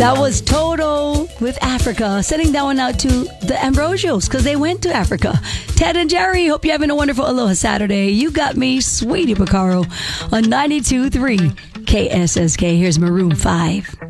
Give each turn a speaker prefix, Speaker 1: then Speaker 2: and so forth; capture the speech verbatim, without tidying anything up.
Speaker 1: That was Toto with Africa. Sending that one out to the Ambrosios because they went to Africa. Ted and Jerry, hope you're having a wonderful Aloha Saturday. You got me, Sweetie Picaro, on ninety-two point three K S S K. Here's Maroon five.